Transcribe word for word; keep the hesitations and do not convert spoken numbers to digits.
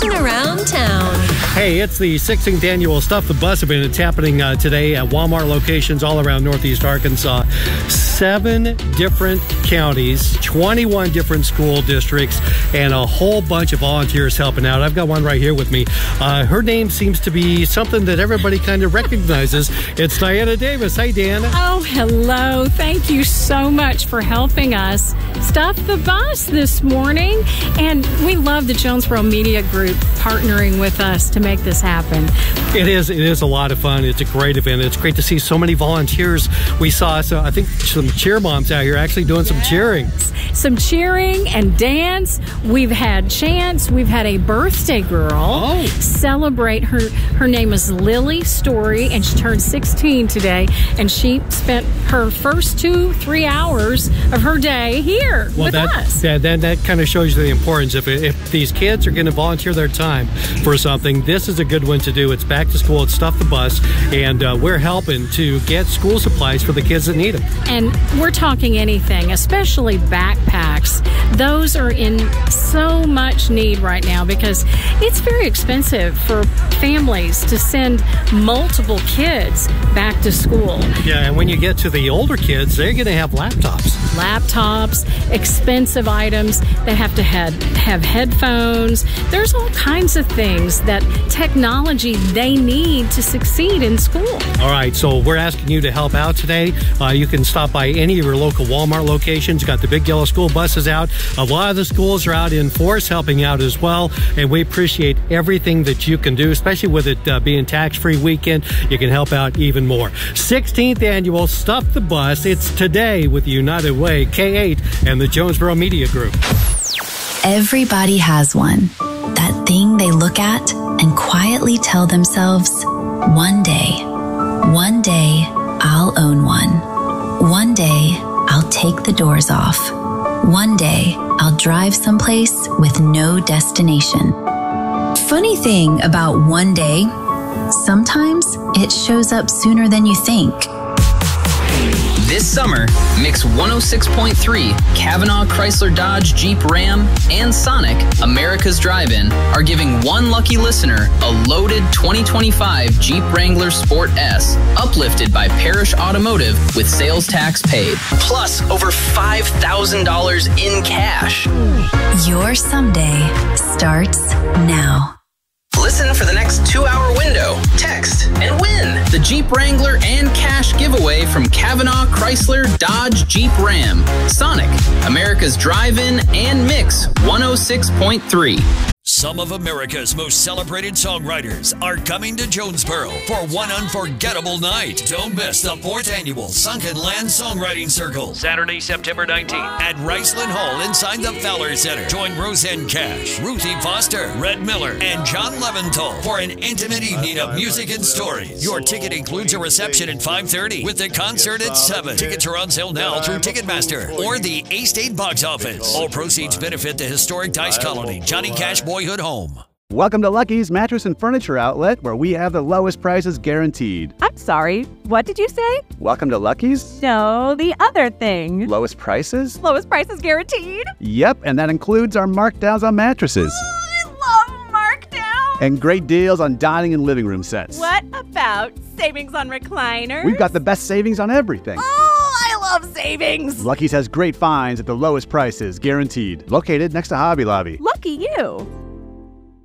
buzzing around town. Hey, it's the sixteenth annual Stuff the Bus event. It's happening uh, today at Walmart locations all around Northeast Arkansas. Seven different counties, twenty-one different school districts, and a whole bunch of volunteers helping out. I've got one right here with me. Uh, her name seems to be something that everybody kind of recognizes. It's Diana Davis. Hi, Diana. Oh, hello. Thank you so much for helping us stuff the bus this morning. And we love the Jonesboro Media Group partnering with us to make this happen. It is. It is a lot of fun. It's a great event. It's great to see so many volunteers. We saw, so I think, some cheer moms out here actually doing some yes. cheering. Some cheering and dance. We've had chants. We've had a birthday girl oh. celebrate. Her her name is Lily Story, and she turned sixteen today. And she spent her first two, three hours of her day here well, with that, us. That, that, that kind of shows you the importance. If, if these kids are going to volunteer their time for something, this is a good one to do. It's back to school. It's Stuff the Bus, and uh, we're helping to get school supplies for the kids that need them. And we're talking anything, especially backpacks. Those are in so much need right now because it's very expensive for families to send multiple kids back to school. Yeah, and when you get to the older kids, they're going to have laptops. Laptops, expensive items. They have to have, have headphones. There's all kinds of things that technology they need to succeed in school. All right, so we're asking you to help out today. Uh, you can stop by any of your local Walmart locations. You got the big yellow school buses out. A lot of the schools are out in force helping out as well, and we appreciate everything that you can do, especially with it uh, being tax-free weekend. You can help out even more. sixteenth annual Stuff the Bus. It's today with United Way, K eight, and the Jonesboro Media Group. Everybody has one. That thing they look at and quietly tell themselves, one day, one day, I'll own one. One day, I'll take the doors off. One day, I'll drive someplace with no destination. Funny thing about one day, sometimes it shows up sooner than you think. This summer, Mix one oh six point three, Kavanaugh Chrysler Dodge Jeep Ram, and Sonic, America's Drive-In, are giving one lucky listener a loaded twenty twenty-five Jeep Wrangler Sport S, uplifted by Parrish Automotive with sales tax paid, plus over five thousand dollars in cash. Your someday starts now. Listen for the next two-hour window, text, and win the Jeep Wrangler and cash giveaway from Kavanaugh Chrysler Dodge Jeep Ram, Sonic, America's Drive-In, and Mix one oh six point three. Some of America's most celebrated songwriters are coming to Jonesboro for one unforgettable night. Don't miss the fourth annual Sunken Land Songwriting Circle, Saturday, September nineteenth at Riceland Hall inside the Fowler Center. Join Roseanne Cash, Ruthie Foster, Red Miller, and John Leventhal for an intimate evening of music and stories. Your ticket includes a reception at five thirty with the concert at seven. Tickets are on sale now through Ticketmaster or the A-State box office. All proceeds benefit the historic Dice Colony, Johnny Cash Boyhood Home. Welcome to Lucky's Mattress and Furniture Outlet, where we have the lowest prices guaranteed. I'm sorry, what did you say? Welcome to Lucky's? No, the other thing. Lowest prices? Lowest prices guaranteed? Yep, and that includes our markdowns on mattresses. Oh, I love markdown! And great deals on dining and living room sets. What about savings on recliners? We've got the best savings on everything. Oh, I love savings! Lucky's has great finds at the lowest prices guaranteed. Located next to Hobby Lobby. Lucky you!